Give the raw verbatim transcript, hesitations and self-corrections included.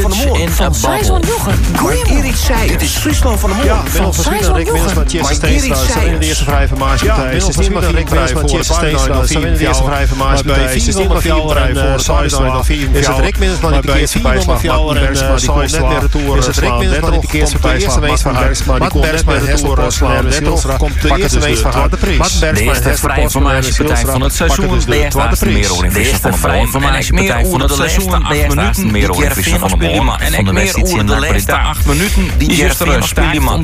van de Moor. Van Saison Jochem. Maar Erik zei, dit is Friesland van de Moor. Ja, Willem van Sweden, Rick Winsman, Jesse Steenstra. Ze winnen de eerste vrije van Maasje. Ze is niet meer Rick Winsman, Jesse Steenstra. Ze winnen de eerste vrije van Maasje. Ze is niet meer vier vrije voor Saison. Is het Rick Winsman die de keerste bijslag? Martin Bergsma, die komt net meer retour. Is het Rick Winsman die de keerste bijslag? Martin Bergsma, die komt net meer retour slaan. Net komt de eerste wees van haar de prijs. De eerste vrije formatiepartij van het seizoen. De eerste meer over in Vissen van de vrije formatiepartij van het seizoen. De eerste meer over in Vissen van de Moor. En ik meer over de laatste acht minuten die Jervin spelen.